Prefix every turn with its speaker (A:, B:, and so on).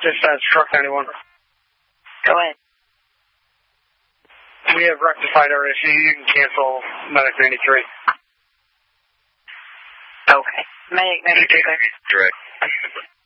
A: Dispatch, truck 91.
B: Go ahead.
A: We have rectified our issue. You can cancel Medic 93.
B: Okay. Medic 93.
C: Direct.